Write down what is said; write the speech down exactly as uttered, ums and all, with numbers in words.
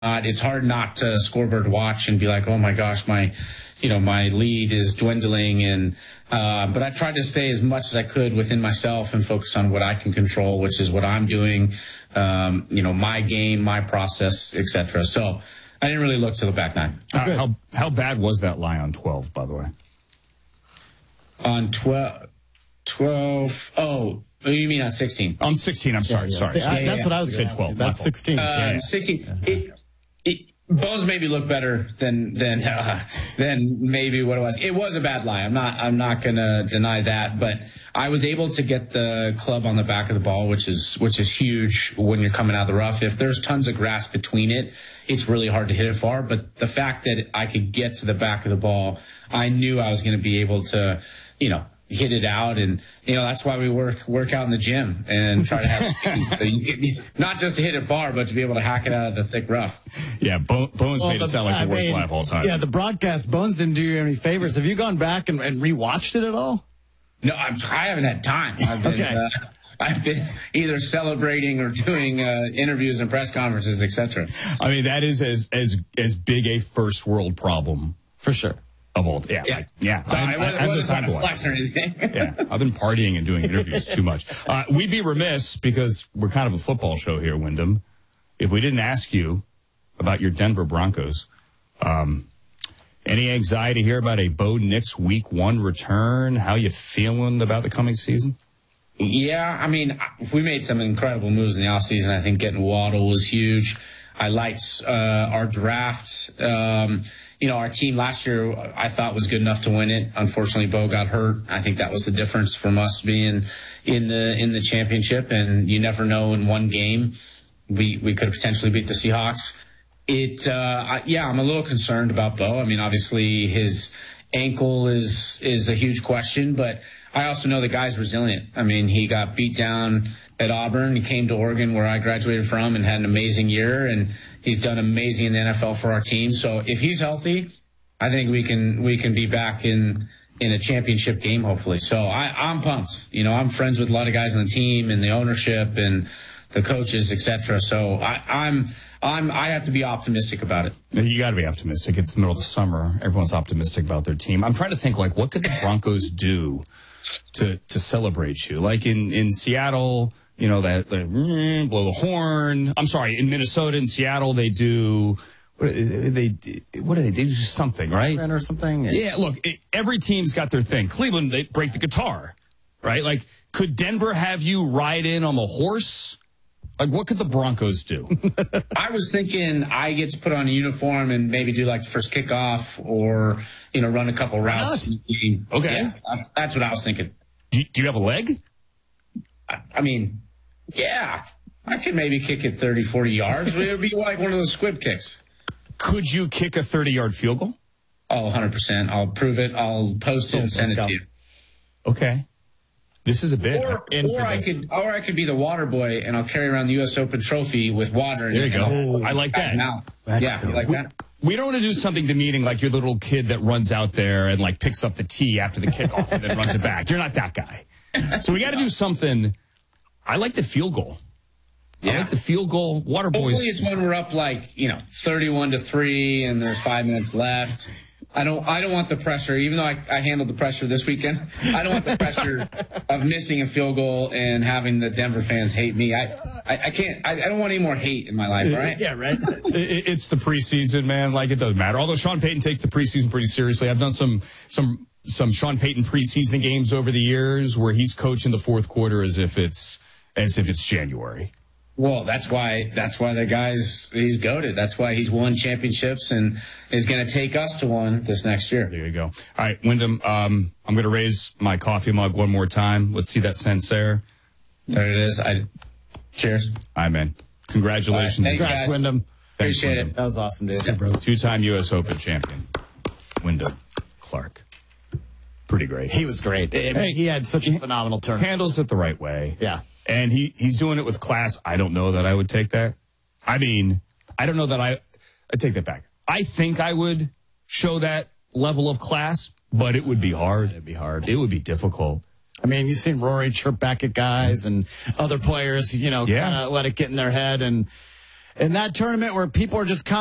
it's hard not to scoreboard watch and be like, oh my gosh, my, you know, my lead is dwindling. And, uh, but I tried to stay as much as I could within myself and focus on what I can control, which is what I'm doing, um, you know, my game, my process, et cetera. So I didn't really look to the back nine. Uh, how, how bad was that lie on twelve, by the way? On twelve, twelve, oh, you mean on sixteen? On sixteen, I'm sorry, Yeah, yeah. sorry. See, I- sorry. that's what I was going to twelve. That's sixteen. Um, Yeah, yeah. sixteen. It, it, Bones maybe look better than than uh, than maybe what it was. It was a bad lie. I'm not I'm not gonna deny that. But I was able to get the club on the back of the ball, which is which is huge when you're coming out of the rough. If there's tons of grass between it, it's really hard to hit it far. But the fact that I could get to the back of the ball, I knew I was going to be able to, you know, hit it out. And, you know, that's why we work work out in the gym and try to have speed. So you get, not just to hit it far, but to be able to hack it out of the thick rough. Yeah, Bo- Bones Well, made the- it sound like I the worst mean, lie of all time. Yeah, the broadcast, Bones didn't do you any favors. Have you gone back and, and rewatched it at all? No, I'm, I haven't had time. I've been, Okay. uh, I've been either celebrating or doing uh, interviews and press conferences, et cetera. I mean, that is as as as big a first world problem For sure. of all. Yeah, Yeah. like, yeah. No, I, it I, I wasn't, have the wasn't time to trying to watch. flex or anything. Yeah, I've been partying and doing interviews too much. Uh, we'd be remiss, because we're kind of a football show here, Wyndham, if we didn't ask you about your Denver Broncos. Um, any anxiety here about a Bo Nix week one return? How you feeling about the coming season? Yeah, I mean, we made some incredible moves in the offseason. I think getting Waddle was huge. I liked uh, our draft. Um, you know, our team last year I thought was good enough to win it. Unfortunately, Bo got hurt. I think that was the difference from us being in the in the championship. And you never know, in one game we we could have potentially beat the Seahawks. It, uh, I, yeah, I'm a little concerned about Bo. I mean, obviously his ankle is is a huge question, but I also know the guy's resilient. I mean, he got beat down at Auburn. He came to Oregon, where I graduated from, and had an amazing year. And he's done amazing in the N F L for our team. So if he's healthy, I think we can we can be back in in a championship game, hopefully. So I, I'm pumped. You know, I'm friends with a lot of guys on the team and the ownership and the coaches, et cetera. So I, I'm I'm I have to be optimistic about it. You got to be optimistic. It's the middle of the summer. Everyone's optimistic about their team. I'm trying to think, like, what could the Broncos do to to celebrate you? Like in, in Seattle, you know, that the mm, blow the horn. I'm sorry, in Minnesota and Seattle, they do what they what do they do? Something, right? Or something. Yeah, look, it, every team's got their thing. Cleveland, they break the guitar, right? Like, could Denver have you ride in on the horse? Like, what could the Broncos do? I was thinking I get to put on a uniform and maybe do like the first kickoff, or, you know, run a couple routes. Okay. Yeah, that's what I was thinking. Do you, do you have a leg? I, I mean, yeah, I could maybe kick it thirty, forty yards. It would be like one of those squib kicks. Could you kick a thirty-yard field goal? Oh, one hundred percent. I'll prove it. I'll post it and send it to you. Okay. This is a bit. Or, or I could, or I could be the water boy, and I'll carry around the U S Open trophy with water. And There you go. I'll- I like that. Now. That's Yeah, you dope. like that? We don't want to do something demeaning like you're the little kid that runs out there and like picks up the tee after the kickoff and then runs it back. You're not that guy. So we got to do something. I like the field goal. I Yeah. like the field goal. Water Hopefully boys. it's when we're up like, you know, thirty-one to three and there's five minutes left. I don't I don't want the pressure, even though I, I handled the pressure this weekend. I don't want the pressure of missing a field goal and having the Denver fans hate me. I I, I can't I, I don't want any more hate in my life, right? Yeah, right. It- it's the preseason, man. Like, it doesn't matter. Although Sean Payton takes the preseason pretty seriously. I've done some some some Sean Payton preseason games over the years where he's coaching the fourth quarter as if it's as if it's January. Well, that's why that's why the guy's he's goated. That's why he's won championships and is going to take us to one this next year. There you go. All right, Wyndham, um, I'm going to raise my coffee mug one more time. Let's see that Sancerre. There it is. I cheers. All right, man. Congratulations. All right, thank you, Congrats, guys. Wyndham. Thanks, Appreciate Wyndham. it. That was awesome, dude. Two-time U S Open champion, Wyndham Clark. Pretty great. He was great. I mean, he had such a phenomenal turn. Handles it the right way. Yeah. And he, he's doing it with class. I don't know that I would take that. I mean, I don't know that I, I take that back. I think I would show that level of class, but it would be hard. It'd be hard. It would be difficult. I mean, you've seen Rory chirp back at guys and other players, you know, Yeah. kind of let it get in their head. And in that tournament where people are just